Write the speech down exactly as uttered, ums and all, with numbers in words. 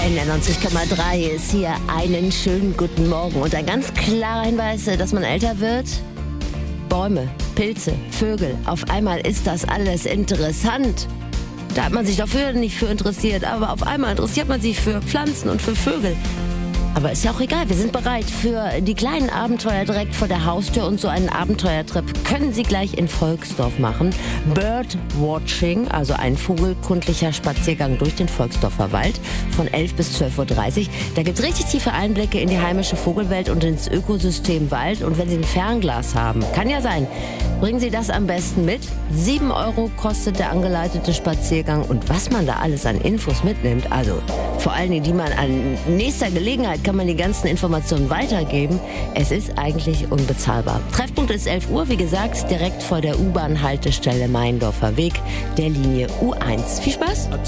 N R neunzig Komma drei ist hier. Einen schönen guten Morgen. Und ein ganz klarer Hinweis, dass man älter wird. Bäume, Pilze, Vögel. Auf einmal ist das alles interessant. Da hat man sich doch früher nicht für interessiert. Aber auf einmal interessiert man sich für Pflanzen und für Vögel. Aber ist ja auch egal, wir sind bereit für die kleinen Abenteuer direkt vor der Haustür und so einen Abenteuertrip können Sie gleich in Volksdorf machen. Birdwatching, also ein vogelkundlicher Spaziergang durch den Volksdorfer Wald von elf bis zwölf Uhr dreißig. Da gibt es richtig tiefe Einblicke in die heimische Vogelwelt und ins Ökosystem Wald. Und wenn Sie ein Fernglas haben, kann ja sein, bringen Sie das am besten mit. sieben Euro kostet der angeleitete Spaziergang und was man da alles an Infos mitnimmt, also vor allen Dingen, die man an nächster Gelegenheit kann man die ganzen Informationen weitergeben. Es ist eigentlich unbezahlbar. Treffpunkt ist elf Uhr, wie gesagt, direkt vor der U-Bahn-Haltestelle Meindorfer Weg, der Linie U eins. Viel Spaß!